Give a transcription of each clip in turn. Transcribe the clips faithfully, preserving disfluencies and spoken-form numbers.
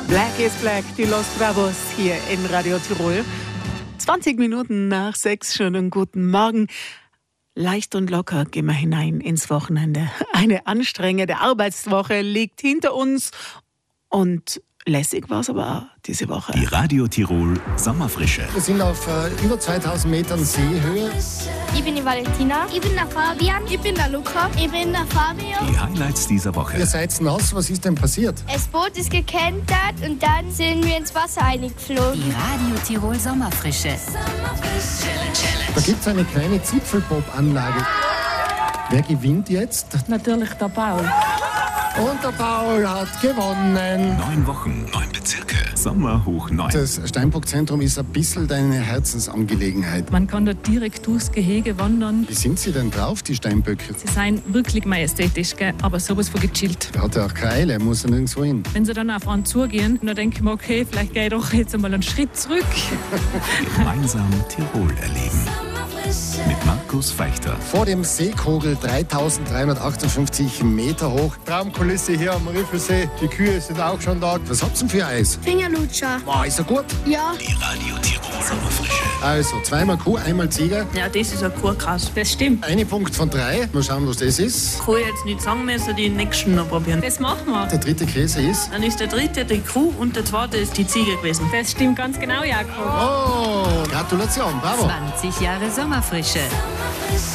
Black is Black, die Los Bravos hier in Radio Tirol. zwanzig Minuten nach sechs, schönen guten Morgen. Leicht und locker gehen wir hinein ins Wochenende. Eine anstrengende Arbeitswoche liegt hinter uns und lässig war es aber auch diese Woche. Die Radio Tirol Sommerfrische. Wir sind auf äh, über zweitausend Metern Seehöhe. Ich bin die Valentina. Ich bin der Fabian. Ich bin der Luca. Ich bin der Fabio. Die Highlights dieser Woche. Ihr seid nass, was ist denn passiert? Das Boot ist gekentert und dann sind wir ins Wasser eingeflogen. Die Radio Tirol Sommerfrische. Da gibt es eine kleine Zipfelbob-Anlage. Wer gewinnt jetzt? Natürlich der Paul. Und der Paul hat gewonnen. Neun Wochen, neun Bezirke. Sommer hoch neun. Das Steinbock-Zentrum ist ein bisschen deine Herzensangelegenheit. Man kann dort direkt durchs Gehege wandern. Wie sind sie denn drauf, die Steinböcke? Sie sind wirklich majestätisch, gell? Aber sowas von gechillt. Der hat ja auch keine Eile, muss ja nirgendwo hin. Wenn sie dann auf einen zugehen, dann denke ich mir, okay, vielleicht gehe ich doch jetzt einmal einen Schritt zurück. Gemeinsam Tirol erleben. Mit Markus Feichter. Vor dem Seekogel dreitausenddreihundertachtundfünfzig Meter hoch. Traumkulisse hier am Riffelsee. Die Kühe sind auch schon da. Was habt's denn für Eis? Fingerlutscher. Wow, ist er gut? Ja. Die Radio Tirol Sommerfrische. Also, zweimal Kuh, einmal Ziege. Ja, das ist ein Kurkrass. Das stimmt. Eine Punkt von drei. Mal schauen, was das ist. Kann ich jetzt nicht sagen, müssen die nächsten noch probieren. Das machen wir. Der dritte Käse ist. Dann ist der dritte die Kuh und der zweite ist die Ziege gewesen. Das stimmt ganz genau, Jakob. Oh, Gratulation, bravo. zwanzig Jahre Sommerfrische.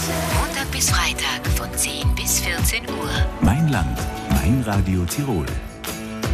Montag bis Freitag von zehn bis vierzehn Uhr. Mein Land, mein Radio Tirol.